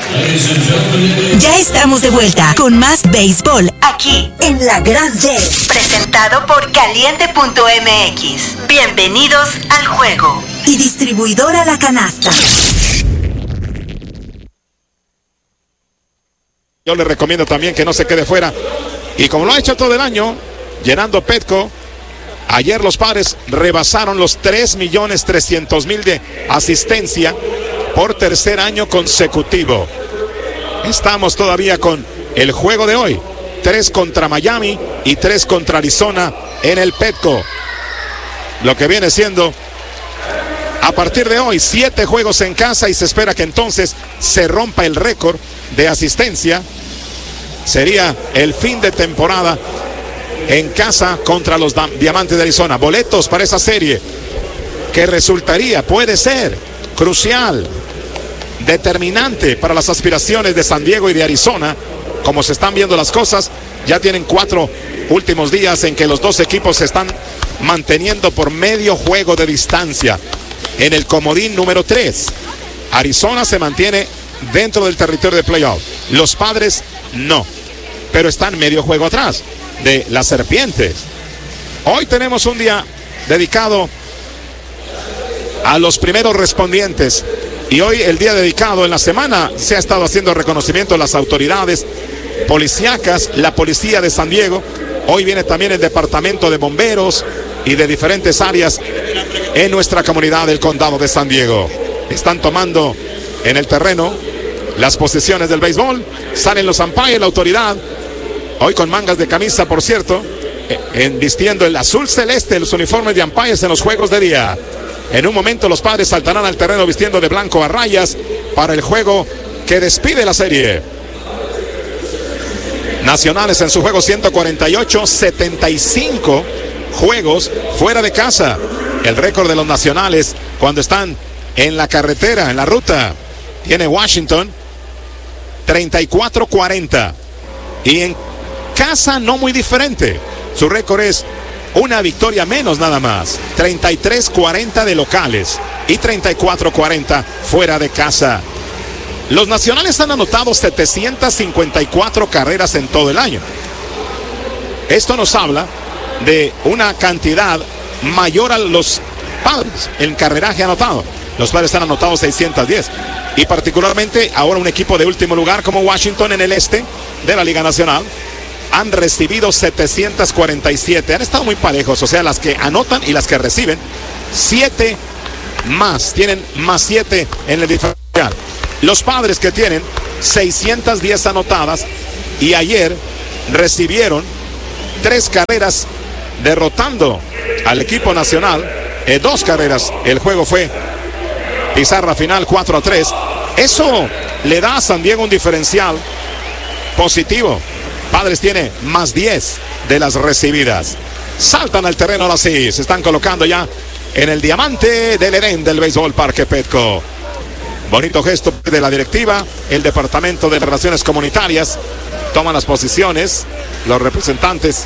Ya estamos de vuelta con más béisbol aquí en La Gran Red, presentado por Caliente.mx. Bienvenidos al juego. Y distribuidora La Canasta. Yo le recomiendo también que no se quede fuera. Y como lo ha hecho todo el año, llenando Petco, ayer los Padres rebasaron los 3.300.000 de asistencia por tercer año consecutivo. Estamos todavía con el juego de hoy. 3 contra Miami y 3 contra Arizona en el Petco. Lo que viene siendo, a partir de hoy, 7 juegos en casa y se espera que entonces se rompa el récord de asistencia. Sería el fin de temporada en casa contra los Diamantes de Arizona. Boletos para esa serie que resultaría, puede ser crucial, determinante para las aspiraciones de San Diego y de Arizona. Como se están viendo las cosas, ya tienen 4 últimos días en que los dos equipos se están manteniendo por medio juego de distancia en el comodín número 3. Arizona se mantiene dentro del territorio de playoff. Los Padres no, pero están medio juego atrás de las Serpientes. Hoy tenemos un día dedicado a los primeros respondientes. Y hoy el día dedicado, en la semana se ha estado haciendo reconocimiento a las autoridades policíacas, la policía de San Diego. Hoy viene también el departamento de bomberos y de diferentes áreas en nuestra comunidad del condado de San Diego. Están tomando en el terreno las posiciones del béisbol. Salen los umpires, la autoridad, hoy con mangas de camisa, por cierto, vistiendo el azul celeste, los uniformes de umpires en los juegos de día. En un momento los Padres saltarán al terreno vistiendo de blanco a rayas para el juego que despide la serie. Nacionales en su juego 148, 75 juegos fuera de casa. El récord de los Nacionales cuando están en la carretera, en la ruta, tiene Washington 34-40. Y en casa no muy diferente. Su récord es una victoria menos nada más. 33-40 de locales y 34-40 fuera de casa. Los Nacionales han anotado 754 carreras en todo el año. Esto nos habla de una cantidad mayor a los Padres en carreraje anotado. Los Padres han anotado 610. Y particularmente ahora un equipo de último lugar como Washington en el este de la Liga Nacional han recibido 747. Han estado muy parejos, o sea, las que anotan y las que reciben. 7 más, tienen más 7 en el diferencial. Los Padres, que tienen 610 anotadas y ayer recibieron 3 carreras derrotando al equipo nacional. 2 carreras, el juego fue pizarra final 4-3. Eso le da a San Diego un diferencial positivo. Padres tiene más 10 de las recibidas. Saltan al terreno ahora sí. Se están colocando ya en el diamante del Edén del béisbol Parque Petco. Bonito gesto de la directiva. El departamento de relaciones comunitarias toman las posiciones. Los representantes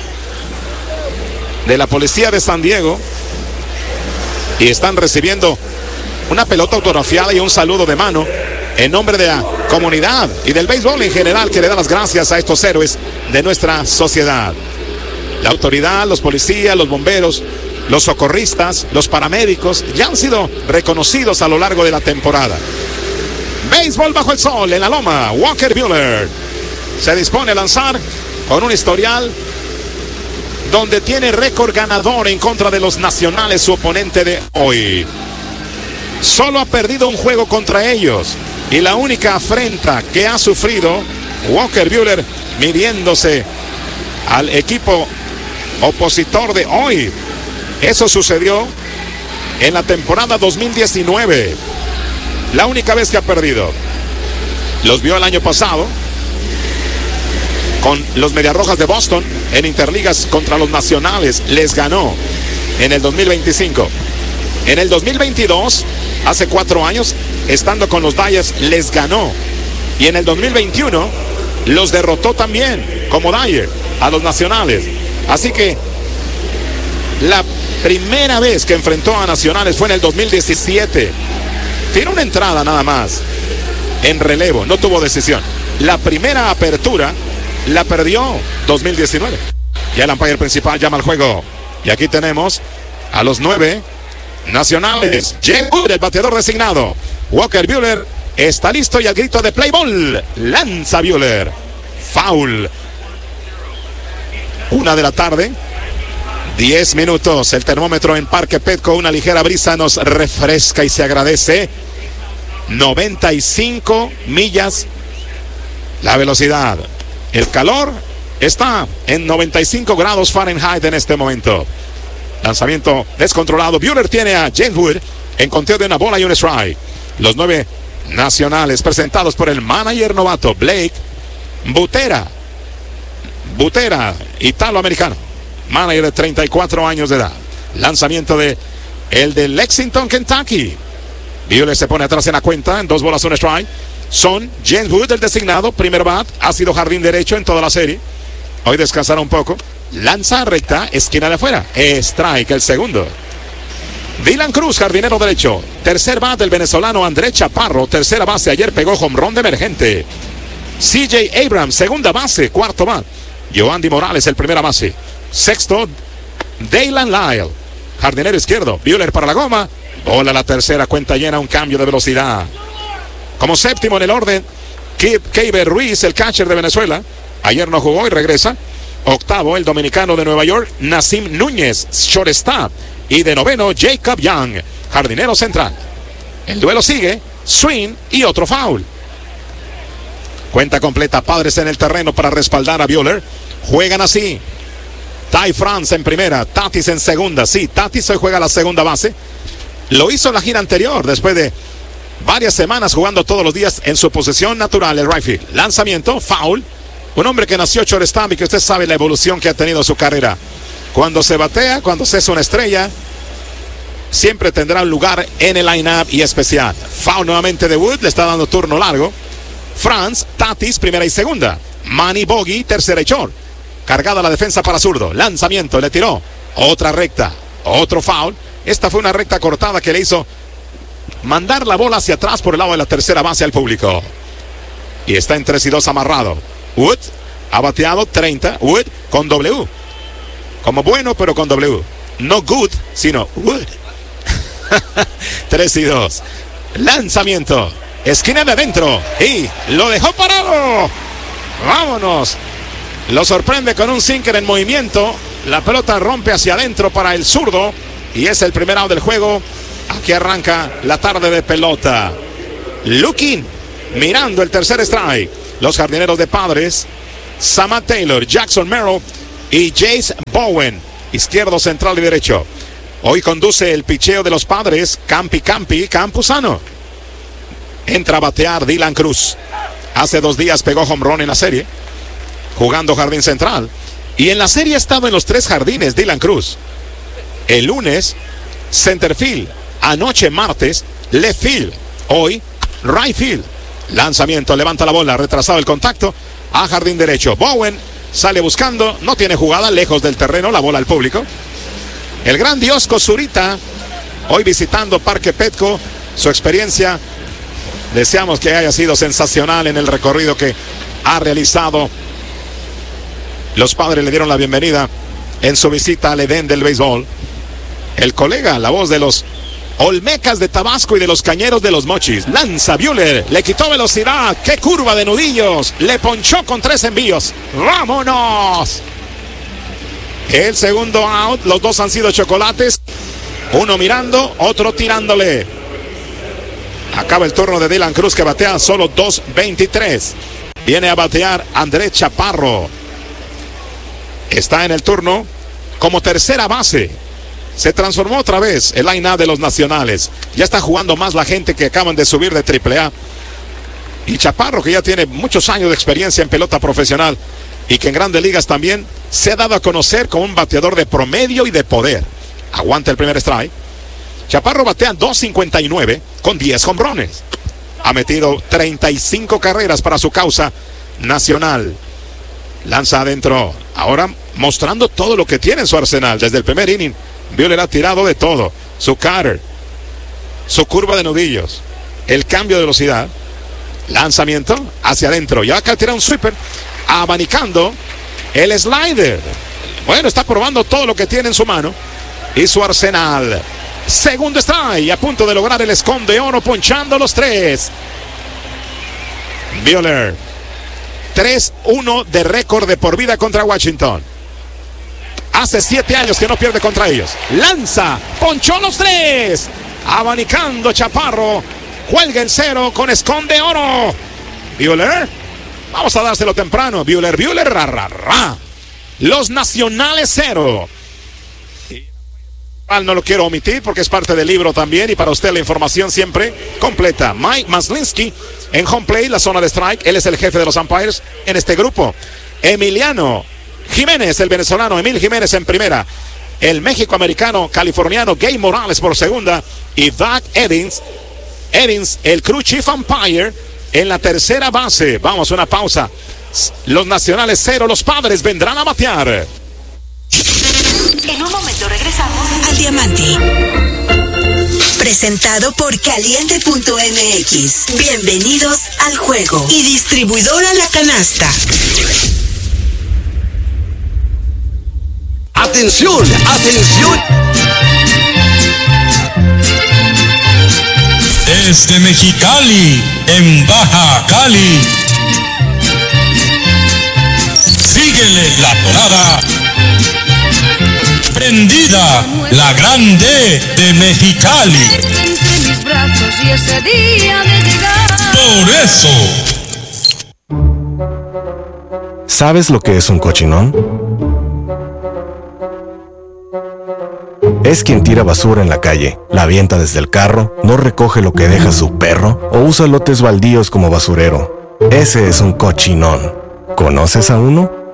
de la policía de San Diego. Y están recibiendo una pelota autografiada y un saludo de mano en nombre de la comunidad y del béisbol en general, que le da las gracias a estos héroes de nuestra sociedad. La autoridad, los policías, los bomberos, los socorristas, los paramédicos ya han sido reconocidos a lo largo de la temporada. Béisbol bajo el sol en la loma. Walker Buehler se dispone a lanzar con un historial donde tiene récord ganador en contra de los Nacionales, su oponente de hoy. Solo ha perdido un juego contra ellos. Y la única afrenta que ha sufrido Walker Buehler midiéndose al equipo opositor de hoy. Eso sucedió en la temporada 2019. La única vez que ha perdido. Los vio el año pasado con los Mediarrojas de Boston en Interligas contra los Nacionales. Les ganó en el 2025. En el 2022, hace 4 años, estando con los Dyers, les ganó. Y en el 2021 los derrotó también como Dyer a los Nacionales. Así que la primera vez que enfrentó a Nacionales fue en el 2017. Tiene una entrada nada más en relevo, no tuvo decisión. La primera apertura la perdió 2019. Ya el umpire principal llama al juego. Y aquí tenemos a los 9 nacionales. Jay Wood, el bateador designado. Walker Buehler está listo y al grito de play ball lanza Buehler. Foul. 1 de la tarde. 10 minutos. El termómetro en Parque Petco. Una ligera brisa nos refresca y se agradece. 95 millas la velocidad. El calor está en 95 grados Fahrenheit en este momento. Lanzamiento descontrolado. Buehler tiene a Jay Wood en conteo de una bola y un strike. Los 9 nacionales presentados por el manager novato Blake Butera, italoamericano, manager de 34 años de edad. Lanzamiento de el de Lexington, Kentucky. Buehler se pone atrás en la cuenta en 2 bolas, un strike. Son Jay Wood, el designado, primer bat, ha sido jardín derecho en toda la serie. Hoy descansará un poco. Lanza recta, esquina de afuera. Strike, el segundo. Dylan Cruz, jardinero derecho. Tercer bat del venezolano Andrés Chaparro. Tercera base, ayer pegó home run de emergente. CJ Abrams, segunda base. Cuarto bat, Yoandy Morales, el primera base. Sexto, Daylan Lyle, jardinero izquierdo. Buehler para la goma. Bola la tercera, cuenta llena, un cambio de velocidad. Como séptimo en el orden, Keiber Ruiz, el catcher de Venezuela. Ayer no jugó y regresa. Octavo, el dominicano de Nueva York, Nassim Núñez, shortstop. Y de noveno, Jacob Young, jardinero central. El duelo sigue, swing y otro foul. Cuenta completa, Padres en el terreno para respaldar a Buehler. Juegan así. Ty France en primera, Tatis en segunda. Sí, Tatis hoy juega la segunda base. Lo hizo en la gira anterior, después de varias semanas jugando todos los días en su posición natural, el right field. Lanzamiento, foul. Un hombre que nació shortstop y que usted sabe la evolución que ha tenido su carrera. Cuando se batea, cuando se es una estrella, siempre tendrá un lugar en el line-up y especial. Foul nuevamente de Wood, le está dando turno largo. France, Tatis, primera y segunda. Manny Bogey, tercera y short. Cargada la defensa para zurdo. Lanzamiento, le tiró. Otra recta, otro foul. Esta fue una recta cortada que le hizo mandar la bola hacia atrás por el lado de la tercera base al público. Y está en 3-2 amarrado. Wood ha bateado 30. Wood con W. Como bueno, pero con W. No good, sino Wood. 3-2. Lanzamiento. Esquina de adentro. Y lo dejó parado. Vámonos. Lo sorprende con un sinker en movimiento. La pelota rompe hacia adentro para el zurdo. Y es el primer out del juego. Aquí arranca la tarde de pelota. Looking. Mirando el tercer strike. Los jardineros de Padres. Samad Taylor, Jackson Merrill y Jace Bowen. Izquierdo, central y derecho. Hoy conduce el picheo de los Padres. Campuzano. Entra a batear Dylan Cruz. Hace 2 días pegó home run en la serie, jugando jardín central. Y en la serie ha estado en los 3 jardines Dylan Cruz. El lunes, center field. Anoche, martes, left field. Hoy, right field. Lanzamiento, levanta la bola, retrasado el contacto a jardín derecho. Bowen sale buscando, no tiene jugada, lejos del terreno, la bola al público. El gran Diosco Zurita, hoy visitando Parque Petco. Su experiencia, deseamos que haya sido sensacional en el recorrido que ha realizado. Los Padres le dieron la bienvenida en su visita al Edén del béisbol. El colega, la voz de los Olmecas de Tabasco y de los Cañeros de los Mochis. Lanza Buehler, le quitó velocidad. ¡Qué curva de nudillos! Le ponchó con 3 envíos. ¡Vámonos! El segundo out, los 2 han sido chocolates. Uno mirando, otro tirándole. Acaba el turno de Dylan Cruz, que batea solo 2.23. Viene a batear Andrés Chaparro. Está en el turno como tercera base. Se transformó otra vez el line-up de los nacionales. Ya está jugando más la gente que acaban de subir de AAA. Y Chaparro, que ya tiene muchos años de experiencia en pelota profesional y que en grandes ligas también se ha dado a conocer como un bateador de promedio y de poder. Aguanta el primer strike. Chaparro batea 2.59 con 10 jonrones. Ha metido 35 carreras para su causa nacional. Lanza adentro. Ahora mostrando todo lo que tiene en su arsenal. Desde el primer inning, Buehler ha tirado de todo. Su cutter, su curva de nudillos, el cambio de velocidad. Lanzamiento hacia adentro. Y acá tira un sweeper. Abanicando el slider. Bueno, está probando todo lo que tiene en su mano y su arsenal. Segundo strike. A punto de lograr el esconde oro, ponchando los 3. Buehler. 3-1 de récord de por vida contra Washington. Hace 7 años que no pierde contra ellos. Lanza, ponchó los 3. Abanicando Chaparro. Cuelga el 0 con esconde oro. Buehler. Vamos a dárselo temprano. Buehler, ra, ra, ra. Los Nacionales 0. No lo quiero omitir porque es parte del libro también. Y para usted la información siempre completa. Mike Maslinski en home play, la zona de strike. Él es el jefe de los umpires en este grupo. Emiliano Jiménez, el venezolano Emil Jiménez en primera. El México-americano californiano Gay Morales por segunda. Y Doug Eddins, el crew chief umpire en la tercera base. Vamos a una pausa. Los Nacionales 0, los Padres vendrán a batear. En un momento regresamos al Diamante. Presentado por Caliente.mx. Bienvenidos al juego. Y distribuidora La Canasta. ¡Atención! ¡Atención! Desde Mexicali, en Baja Cali. Síguele la tonada. Prendida, la grande de Mexicali. Entre mis brazos y ese día de llegar. Por eso. ¿Sabes lo que es un cochinón? Es quien tira basura en la calle, la avienta desde el carro, no recoge lo que deja su perro o usa lotes baldíos como basurero. Ese es un cochinón. ¿Conoces a uno?